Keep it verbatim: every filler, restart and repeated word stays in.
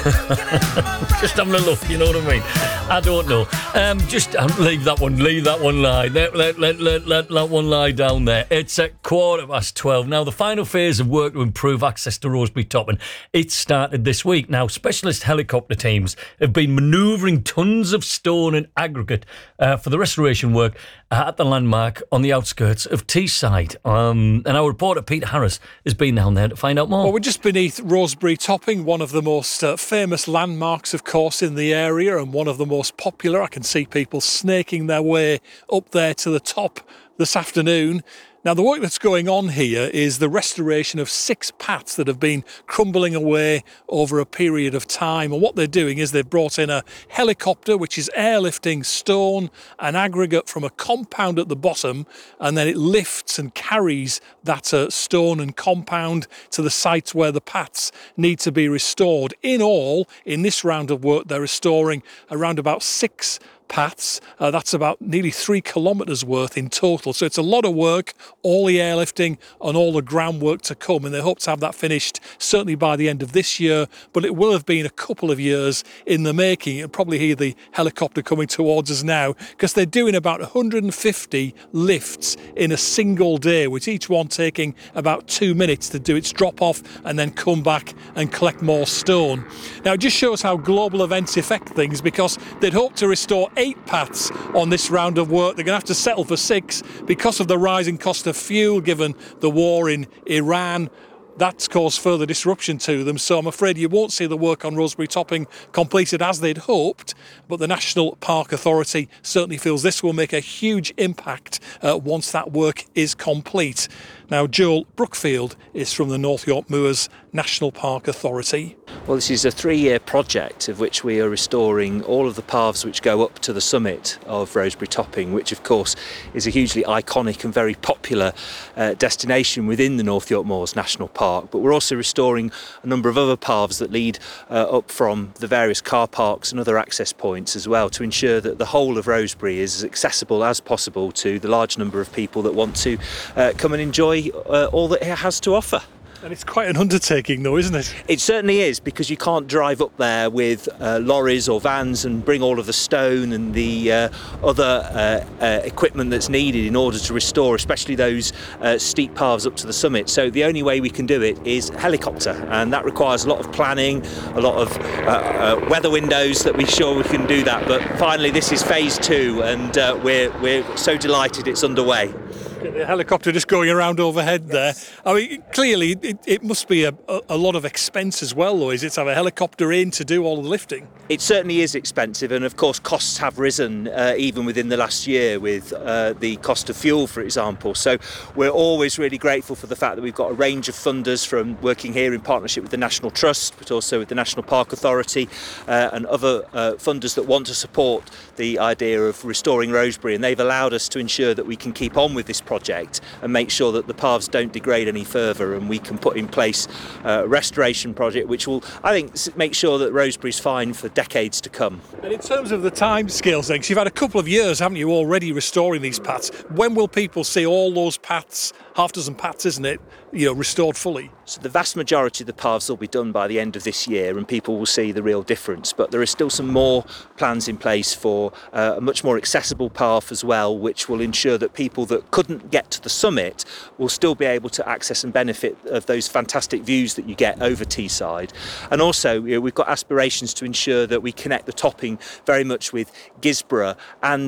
Just having a look, you know what I mean? I don't know. Um, just um, leave that one, leave that one lie. Let, let, let, let, let that one lie down there. It's at quarter past twelve. Now, the final phase of work to improve access to Rosebery Topping, it started this week. Now, specialist helicopter teams have been manoeuvring tons of stone and aggregate uh, for the restoration work uh, at the landmark on the outskirts of Teesside. Um, and our reporter, Pete Harris, has been down there to find out more. Well, we're just beneath Rosebery Topping, one of the most uh, famous landmarks, of course, in the area, and one of the most popular. I can see people snaking their way up there to the top this afternoon. Now, the work that's going on here is the restoration of six paths that have been crumbling away over a period of time. And what they're doing is they've brought in a helicopter, which is airlifting stone and aggregate from a compound at the bottom, and then it lifts and carries that uh, stone and compound to the sites where the paths need to be restored. In all, in this round of work, they're restoring around about six paths. Uh, that's about nearly three kilometres worth in total. So it's a lot of work, all the airlifting and all the groundwork to come. And they hope to have that finished certainly by the end of this year. But it will have been a couple of years in the making. You'll probably hear the helicopter coming towards us now, because they're doing about one hundred fifty lifts in a single day, with each one taking about two minutes to do its drop off and then come back and collect more stone. Now, it just shows how global events affect things, because they'd hoped to restore eight paths on this round of work. They're going to have to settle for six because of the rising cost of fuel given the war in Iran. That's caused further disruption to them, so I'm afraid you won't see the work on Rosebery Topping completed as they'd hoped, but the National Park Authority certainly feels this will make a huge impact uh, once that work is complete. Now, Joel Brookfield is from the North York Moors National Park Authority. Well, this is a three-year project of which we are restoring all of the paths which go up to the summit of Rosebery Topping, which of course is a hugely iconic and very popular uh, destination within the North York Moors National Park. But we're also restoring a number of other paths that lead uh, up from the various car parks and other access points as well, to ensure that the whole of Rosebery is as accessible as possible to the large number of people that want to uh, come and enjoy uh, all that it has to offer. And it's quite an undertaking though, isn't it? It certainly is, because you can't drive up there with uh, lorries or vans and bring all of the stone and the uh, other uh, uh, equipment that's needed in order to restore, especially those uh, steep paths up to the summit. So the only way we can do it is helicopter, and that requires a lot of planning, a lot of uh, uh, weather windows that we're sure we can do that. But finally, this is phase two, and uh, we're, we're so delighted it's underway. The helicopter just going around overhead there. I mean, clearly it, it must be a, a lot of expense as well, though, is it, to have a helicopter in to do all the lifting? It certainly is expensive, and of course costs have risen uh, even within the last year with uh, the cost of fuel, for example. So we're always really grateful for the fact that we've got a range of funders from working here in partnership with the National Trust, but also with the National Park Authority uh, and other uh, funders that want to support the idea of restoring Rosebery, and they've allowed us to ensure that we can keep on with this project and make sure that the paths don't degrade any further, and we can put in place a restoration project which will, I think, make sure that Rosebery's fine for decades to come. And in terms of the time scales then, 'cause you've had a couple of years, haven't you, already restoring these paths, when will people see all those paths, half dozen paths, isn't it, you know, restored fully? So the vast majority of the paths will be done by the end of this year, and people will see the real difference. But there are still some more plans in place for uh, a much more accessible path as well, which will ensure that people that couldn't get to the summit will still be able to access and benefit of those fantastic views that you get over Teesside. And also, you know, we've got aspirations to ensure that we connect the topping very much with Gisborough and